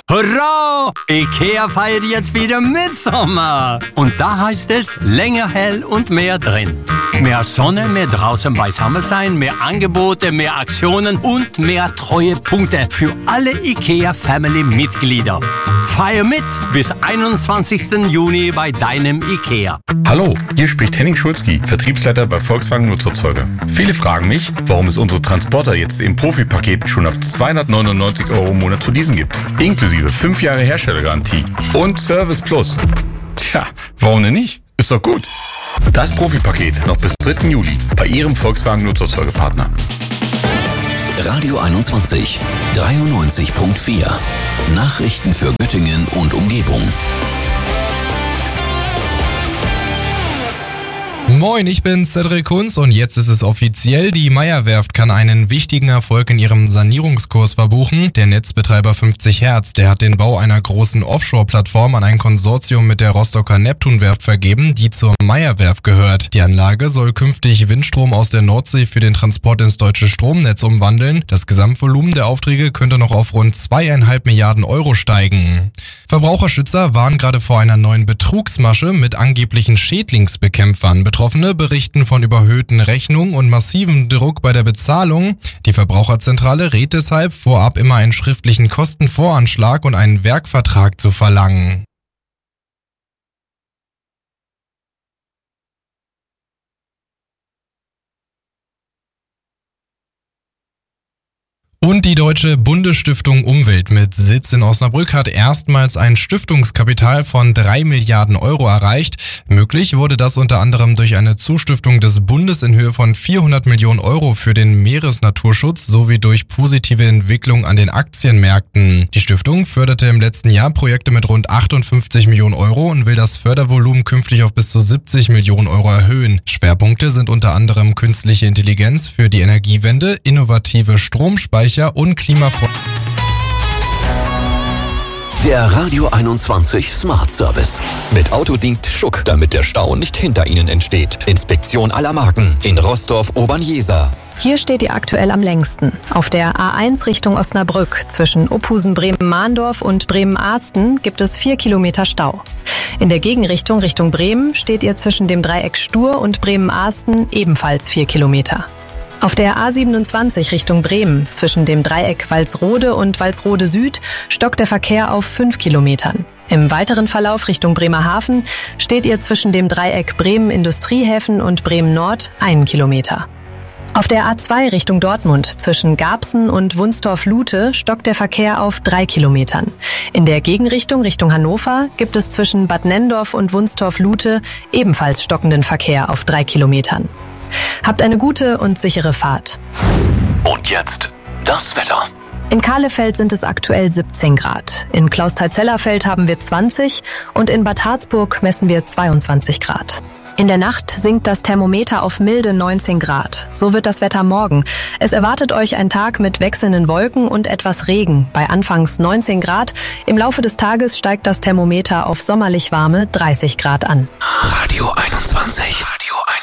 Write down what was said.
Hurra! IKEA feiert jetzt wieder Mitsommer. Und da heißt es länger hell und mehr drin. Mehr Sonne, mehr draußen beisammen sein, mehr Angebote, mehr Aktionen und mehr Treuepunkte für alle IKEA-Family-Mitglieder. Feier mit bis 21. Juni bei deinem IKEA. Hallo, hier spricht Henning Schulzki, Vertriebsleiter bei Volkswagen Nutzerzeuger. Viele fragen mich, warum es unsere Transporter jetzt im Profi-Paket schon ab 299 € im Monat zu leasen gibt. Inklusive 5 Jahre Herstellergarantie und Service Plus. Tja, warum denn nicht? Ist doch gut. Das Profi-Paket noch bis 3. Juli bei Ihrem Volkswagen Nutzerzeugerpartner. Radio 21, 93.4. Nachrichten für Göttingen und Umgebung. Moin, ich bin Cedric Kunz und jetzt ist es offiziell, die Meyer-Werft kann einen wichtigen Erfolg in ihrem Sanierungskurs verbuchen. Der Netzbetreiber 50 Hertz, der hat den Bau einer großen Offshore-Plattform an ein Konsortium mit der Rostocker Neptunwerft vergeben, die zur Meyer-Werft gehört. Die Anlage soll künftig Windstrom aus der Nordsee für den Transport ins deutsche Stromnetz umwandeln. Das Gesamtvolumen der Aufträge könnte noch auf rund 2,5 Milliarden € steigen. Verbraucherschützer warnen gerade vor einer neuen Betrugsmasche mit angeblichen Schädlingsbekämpfern. Betroffene berichten von überhöhten Rechnungen und massivem Druck bei der Bezahlung. Die Verbraucherzentrale rät deshalb, vorab immer einen schriftlichen Kostenvoranschlag und einen Werkvertrag zu verlangen. Und die Deutsche Bundesstiftung Umwelt mit Sitz in Osnabrück hat erstmals ein Stiftungskapital von 3 Milliarden € erreicht. Möglich wurde das unter anderem durch eine Zustiftung des Bundes in Höhe von 400 Millionen € für den Meeresnaturschutz sowie durch positive Entwicklung an den Aktienmärkten. Die Stiftung förderte im letzten Jahr Projekte mit rund 58 Millionen € und will das Fördervolumen künftig auf bis zu 70 Millionen € erhöhen. Schwerpunkte sind unter anderem künstliche Intelligenz für die Energiewende, innovative Stromspeicher und Klimafreundlich. Der Radio 21 Smart Service. Mit Autodienst Schuck, damit der Stau nicht hinter Ihnen entsteht. Inspektion aller Marken in Rostorf-Obernjeser. Hier steht ihr aktuell am längsten. Auf der A1 Richtung Osnabrück zwischen Opusen-Bremen-Mahndorf und Bremen-Ahsten gibt es 4 Kilometer Stau. In der Gegenrichtung Richtung Bremen steht ihr zwischen dem Dreieck Stur und Bremen-Ahsten ebenfalls 4 Kilometer. Auf der A27 Richtung Bremen zwischen dem Dreieck Walsrode und Walsrode Süd stockt der Verkehr auf 5 Kilometern. Im weiteren Verlauf Richtung Bremerhaven steht ihr zwischen dem Dreieck Bremen Industriehäfen und Bremen Nord 1 Kilometer. Auf der A2 Richtung Dortmund zwischen Garbsen und Wunstorf-Lute stockt der Verkehr auf 3 Kilometern. In der Gegenrichtung Richtung Hannover gibt es zwischen Bad Nenndorf und Wunstorf-Lute ebenfalls stockenden Verkehr auf 3 Kilometern. Habt eine gute und sichere Fahrt. Und jetzt das Wetter. In Kahlefeld sind es aktuell 17 Grad. In Klausthal-Zellerfeld haben wir 20 und in Bad Harzburg messen wir 22 Grad. In der Nacht sinkt das Thermometer auf milde 19 Grad. So wird das Wetter morgen. Es erwartet euch ein Tag mit wechselnden Wolken und etwas Regen. Bei anfangs 19 Grad. Im Laufe des Tages steigt das Thermometer auf sommerlich warme 30 Grad an. Radio 21. Radio 21.